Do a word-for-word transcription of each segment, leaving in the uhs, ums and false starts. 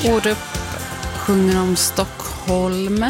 Orup sjunger om Stockholm.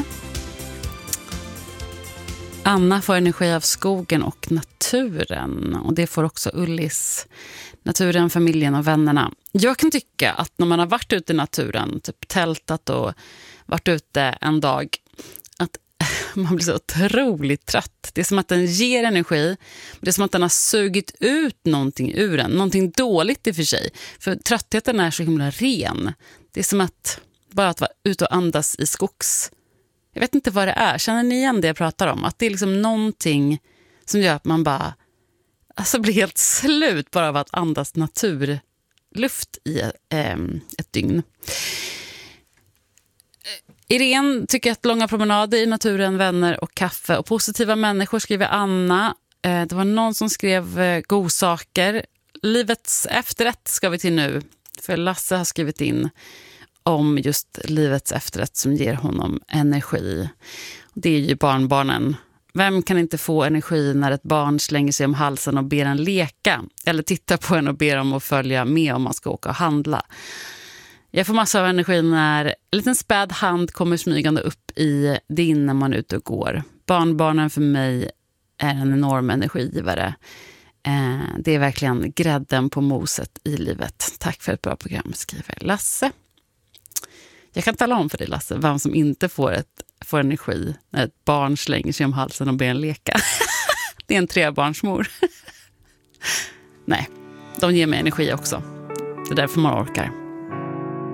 Anna får energi av skogen och naturen. Och det får också Ullis. Naturen, familjen och vännerna. Jag kan tycka att när man har varit ute i naturen, typ tältat och varit ute en dag, att man blir så otroligt trött. Det är som att den ger energi. Det är som att den har sugit ut någonting ur en. Någonting dåligt i och för sig. För tröttheten är så himla ren. Det är som att bara att vara ute och andas i skogs. Jag vet inte vad det är. Känner ni igen det jag pratar om? Att det är liksom någonting som gör att man bara alltså blir helt slut bara av att andas naturluft i eh, ett dygn. Irene tycker att långa promenader i naturen, vänner och kaffe och positiva människor, skriver Anna. Eh, det var någon som skrev eh, godsaker. Livets efterrätt ska vi till nu. För Lasse har skrivit in om just livets efterrätt som ger honom energi. Det är ju barnbarnen. Vem kan inte få energi när ett barn slänger sig om halsen och ber en leka? Eller tittar på en och ber om att följa med om man ska åka och handla. Jag får massor av energi när en liten späd hand kommer smygande upp i din när man är ute och går. Barnbarnen för mig är en enorm energigivare. Eh, det är verkligen grädden på moset i livet. Tack för ett bra program, skriver Lasse. Jag kan tala om för dig, Lasse, vem som inte får, ett, får energi när ett barn slänger sig om halsen och ber en leka. Det är en trebarnsmor. Nej, de ger mig energi också. Det är därför man orkar.